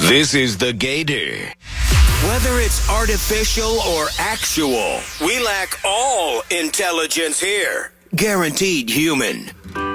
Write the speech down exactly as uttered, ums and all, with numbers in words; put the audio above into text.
This is the Gator. Whether it's artificial or actual, we lack all intelligence here. Guaranteed human.